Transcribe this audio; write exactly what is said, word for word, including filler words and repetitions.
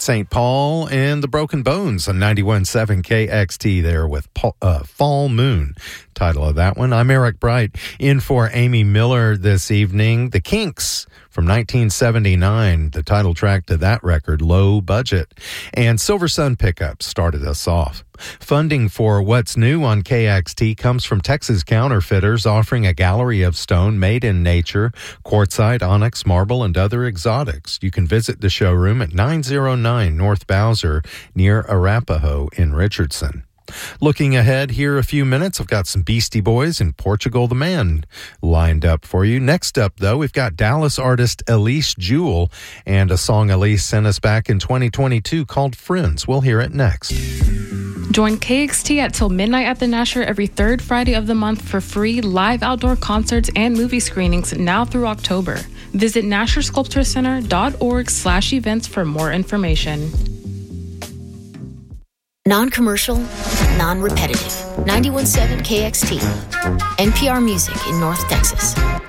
Saint Paul and the Broken Bones on ninety-one point seven K X T there with Paul, uh, Fall Moon. Title of that one. I'm Eric Bright, in for Amy Miller this evening. The Kinks from nineteen seventy-nine, the title track to that record, Low Budget. And Silver Sun Pickup started us off. Funding for What's New on K X T comes from Texas Counterfeiters, offering a gallery of stone made in nature, quartzite, onyx, marble, and other exotics. You can visit the showroom at nine oh nine North Bowser near Arapahoe in Richardson. Looking ahead here a few minutes, I've got some Beastie Boys and Portugal the Man lined up for you. Next up, though, we've got Dallas artist Elise Jewell and a song Elise sent us back in twenty twenty-two called Friends. We'll hear it next. Join K X T at Till Midnight at the Nasher every third Friday of the month for free live outdoor concerts and movie screenings now through October. Visit nasher sculpture center dot org slash events for more information. Non-commercial, non-repetitive. ninety-one point seven K X T. N P R Music in North Texas.